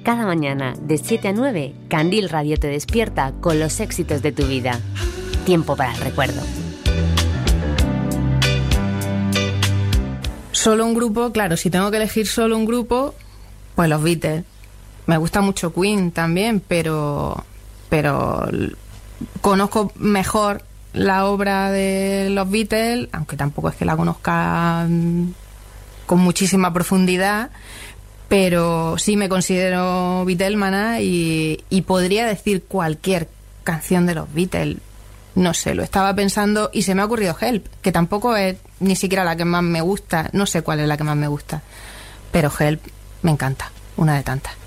Cada mañana, de 7 a 9, Candil Radio te despierta con los éxitos de tu vida. Tiempo para el recuerdo. Solo un grupo, claro, si tengo que elegir solo un grupo, pues los Beatles. Me gusta mucho Queen también, pero conozco mejor la obra de los Beatles, aunque tampoco es que la conozca con muchísima profundidad, pero sí me considero Beatlesmana y podría decir cualquier canción de los Beatles. No sé, lo estaba pensando y se me ha ocurrido Help, que tampoco es ni siquiera la que más me gusta, no sé cuál es la que más me gusta, pero Help me encanta, una de tantas.